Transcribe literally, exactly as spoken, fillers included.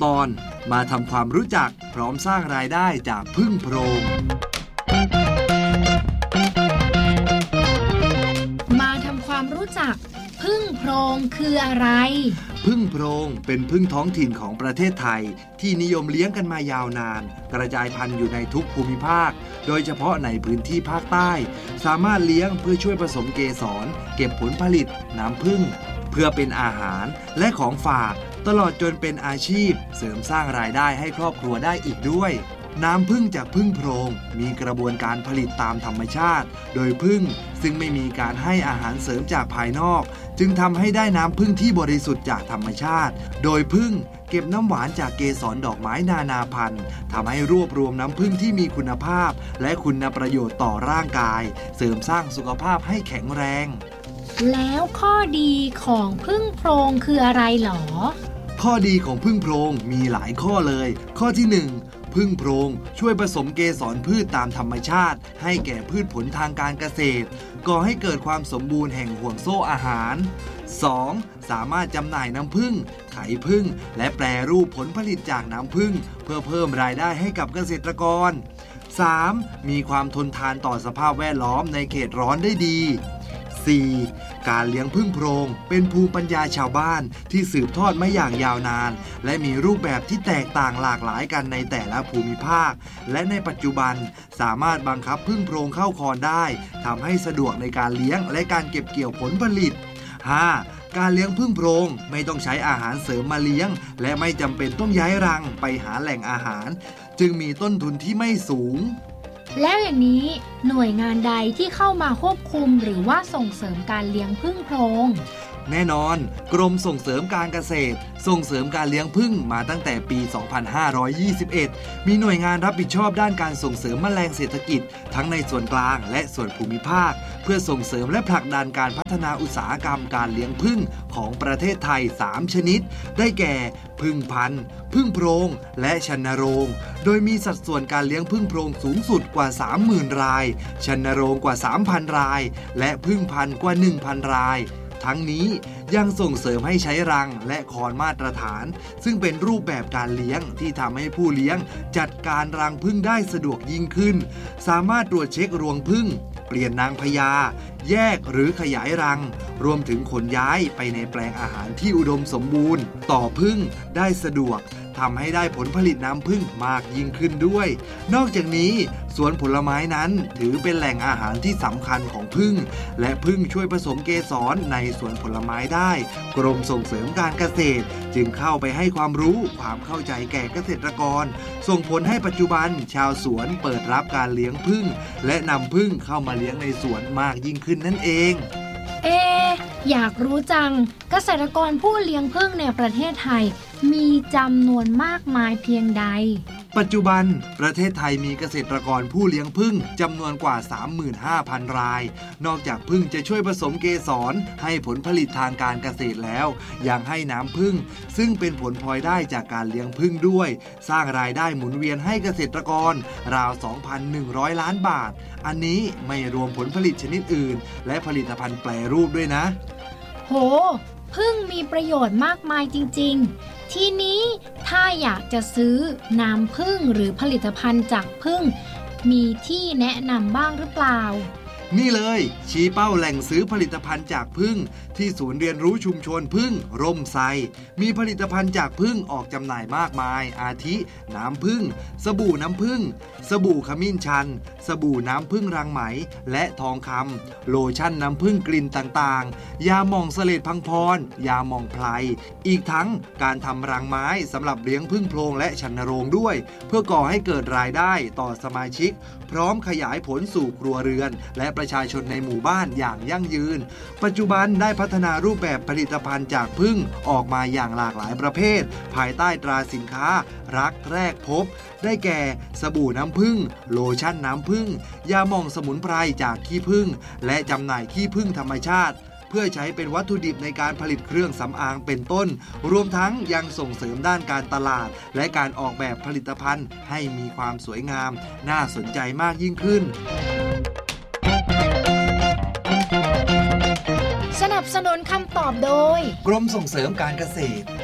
ตอนมาทำความรู้จักพร้อมสร้างรายได้จากผึ้งโพรงมาทำความรู้จักผึ้งโพรงคืออะไรผึ้งโพรงเป็นผึ้งท้องถิ่นของประเทศไทยที่นิยมเลี้ยงกันมายาวนานกระจายพันธุ์อยู่ในทุกภูมิภาคโดยเฉพาะในพื้นที่ภาคใต้สามารถเลี้ยงเพื่อช่วยผสมเกสรเก็บผลผลิตน้ำผึ้งเพื่อเป็นอาหารและของฝากตลอดจนเป็นอาชีพเสริมสร้างรายได้ให้ครอบครัวได้อีกด้วยน้ำผึ้งจากผึ้งโพรงมีกระบวนการผลิตตามธรรมชาติโดยผึ้งซึ่งไม่มีการให้อาหารเสริมจากภายนอกจึงทำให้ได้น้ำผึ้งที่บริสุทธิ์จากธรรมชาติโดยผึ้งเก็บน้ำหวานจากเกสรดอกไม้นานาพันธุ์ทำให้รวบรวมน้ำผึ้งที่มีคุณภาพและคุณประโยชน์ต่อร่างกายเสริมสร้างสุขภาพให้แข็งแรงแล้วข้อดีของผึ้งโพรงคืออะไรหรอข้อดีของผึ้งโพรงมีหลายข้อเลยข้อที่หนึ่งผึ้งโพรงช่วยผสมเกสรพืชตามธรรมชาติให้แก่พืชผลทางการเกษตรก่อให้เกิดความสมบูรณ์แห่งห่วงโซ่อาหาร สอง. สามารถจำหน่ายน้ำผึ้งไข่ผึ้งและแปรรูปผลผลิตจากน้ำผึ้งเพื่อเพิ่มรายได้ให้กับเกษตรกร สาม. มีความทนทานต่อสภาพแวดล้อมในเขตร้อนได้ดีสี่. การเลี้ยงผึ้งโพรงเป็นภูมิปัญญาชาวบ้านที่สืบทอดมาอย่างยาวนานและมีรูปแบบที่แตกต่างหลากหลายกันในแต่ละภูมิภาคและในปัจจุบันสามารถบังคับผึ้งโพรงเข้าคอนได้ทำให้สะดวกในการเลี้ยงและการเก็บเกี่ยวผลผลิต ห้า. การเลี้ยงผึ้งโพรงไม่ต้องใช้อาหารเสริมมาเลี้ยงและไม่จำเป็นต้องย้ายรังไปหาแหล่งอาหารจึงมีต้นทุนที่ไม่สูงแล้วอย่างนี้หน่วยงานใดที่เข้ามาควบคุมหรือว่าส่งเสริมการเลี้ยงผึ้งโพรงแน่นอนกรมส่งเสริมการเกษตรส่งเสริมการเลี้ยงผึ้งมาตั้งแต่ปี สองพันห้าร้อยยี่สิบเอ็ด มีหน่วยงานรับผิดชอบด้านการส่งเสริมแมลงเศรษฐกิจทั้งในส่วนกลางและส่วนภูมิภาคเพื่อส่งเสริมและผลักดันการพัฒนาอุตสาหกรรมการเลี้ยงผึ้งของประเทศไทยสามชนิดได้แก่ผึ้งพันธุ์ผึ้งโพรงและชนโรงโดยมีสัดส่วนการเลี้ยงผึ้งโพรงสูงสุดกว่า สามหมื่น รายชนโรงกว่า สามพัน รายและผึ้งพันธุ์กว่า หนึ่งพัน รายทั้งนี้ยังส่งเสริมให้ใช้รังและคอนมาตรฐานซึ่งเป็นรูปแบบการเลี้ยงที่ทำให้ผู้เลี้ยงจัดการรังผึ้งได้สะดวกยิ่งขึ้นสามารถตรวจเช็ครวงผึ้งเปลี่ยนนางพญาแยกหรือขยายรังรวมถึงขนย้ายไปในแปลงอาหารที่อุดมสมบูรณ์ต่อผึ้งได้สะดวกทำให้ได้ผลผลิตน้ำผึ้งมากยิ่งขึ้นด้วยนอกจากนี้สวนผลไม้นั้นถือเป็นแหล่งอาหารที่สำคัญของผึ้งและผึ้งช่วยผสมเกสรในสวนผลไม้ได้กรมส่งเสริมการเกษตรจึงเข้าไปให้ความรู้ความเข้าใจแก่เกษตรกรส่งผลให้ปัจจุบันชาวสวนเปิดรับการเลี้ยงผึ้งและนำผึ้งเข้ามาเลี้ยงในสวนมากยิ่งขึ้นนั่นเองเออยากรู้จังเกษตรกรผู้เลี้ยงผึ้งในประเทศไทยมีจำนวนมากมายเพียงใดปัจจุบันประเทศไทยมีเกษตรกรผู้เลี้ยงผึ้งจำนวนกว่า สามหมื่นห้าพัน รายนอกจากผึ้งจะช่วยผสมเกสรให้ผลผลิตทางการเกษตรแล้วยังให้น้ำผึ้งซึ่งเป็นผลพลอยได้จากการเลี้ยงผึ้งด้วยสร้างรายได้หมุนเวียนให้เกษตรกรราว สองพันหนึ่งร้อย ล้านบาทอันนี้ไม่รวมผลผลิตชนิดอื่นและผลิตภัณฑ์แปรรูปด้วยนะโหผึ้งมีประโยชน์มากมายจริงๆทีนี้ถ้าอยากจะซื้อน้ำผึ้งหรือผลิตภัณฑ์จากผึ้งมีที่แนะนำบ้างหรือเปล่านี่เลยชี้เป้าแหล่งซื้อผลิตภัณฑ์จากผึ้งที่ศูนย์เรียนรู้ชุมชนผึ้งร่มไทรมีผลิตภัณฑ์จากผึ้งออกจำหน่ายมากมายอาทิน้ำผึ้งสบู่น้ำผึ้งสบู่ขมิ้นชันสบู่น้ำผึ้งรังไหมและทองคำโลชั่นน้ำผึ้งกลิ่นต่างๆยาหม่องเสลดพังพรยาหม่องไพรอีกทั้งการทำรังไม้สำหรับเลี้ยงผึ้งโพรงและชนโรงด้วยเพื่อก่อให้เกิดรายได้ต่อสมาชิกพร้อมขยายผลสู่ครัวเรือนและประชาชนในหมู่บ้านอย่างยั่งยืนปัจจุบันได้พัฒนารูปแบบผลิตภัณฑ์จากผึ้งออกมาอย่างหลากหลายประเภทภายใต้ตราสินค้ารักแรกพบได้แก่สบู่น้ำผึ้งโลชั่นน้ำผึ้งยาหม่องสมุนไพรจากขี้ผึ้งและจำหน่ายขี้ผึ้งธรรมชาติเพื่อใช้เป็นวัตถุดิบในการผลิตเครื่องสำอางเป็นต้นรวมทั้งยังส่งเสริมด้านการตลาดและการออกแบบผลิตภัณฑ์ให้มีความสวยงามน่าสนใจมากยิ่งขึ้นสนับสนุนคำตอบโดยกรมส่งเสริมการเกษตร